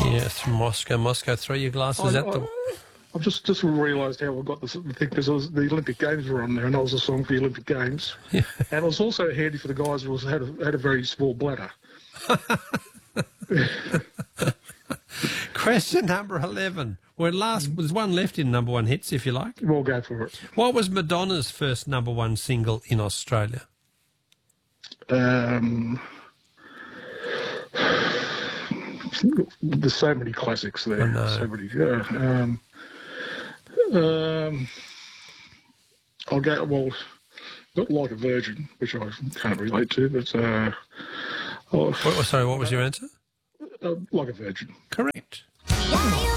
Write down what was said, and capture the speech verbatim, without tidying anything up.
Yes, Moscow, Moscow. Throw your glasses I, at them. I, I've just just realised how I got this thing because the Olympic Games were on there, and I was a song for the Olympic Games, Yeah. and it was also handy for the guys who was, had a, had a very small bladder. Question number eleven. Well, last there's one left in number one hits, if you like. We'll go for it. What was Madonna's first number one single in Australia? Um, there's so many classics there. I know. So many. Yeah. Um, um, I'll go. Well, not Like a Virgin, which I can't relate to, but uh, oh, What, sorry, what was your answer? uh, Like a Virgin. Correct.